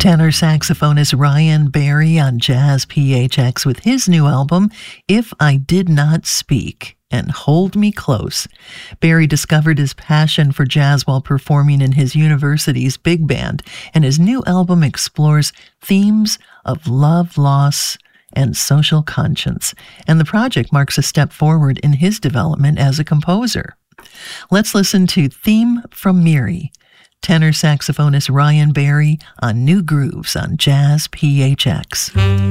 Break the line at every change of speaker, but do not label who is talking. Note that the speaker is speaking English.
Tenor saxophonist Ryan Berry on Jazz PHX with his new album, If I Did Not Speak, and Hold Me Close. Berry discovered his passion for jazz while performing in his university's big band, and his new album explores themes of love, loss, and social conscience. And the project marks a step forward in his development as a composer. Let's listen to Theme from Miri, tenor saxophonist Ryan Berry on New Grooves on Jazz PHX.